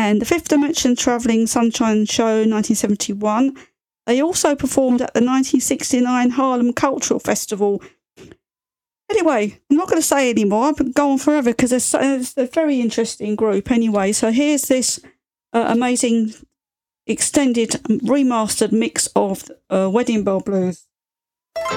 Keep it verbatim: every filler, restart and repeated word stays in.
and the Fifth Dimension Travelling Sunshine Show nineteen seventy-one. They also performed at the nineteen sixty-nine Harlem Cultural Festival. Anyway, I'm not going to say any more. I could go on forever because it's, it's a very interesting group anyway. So here's this uh, amazing extended remastered mix of uh, Wedding Bell Blues.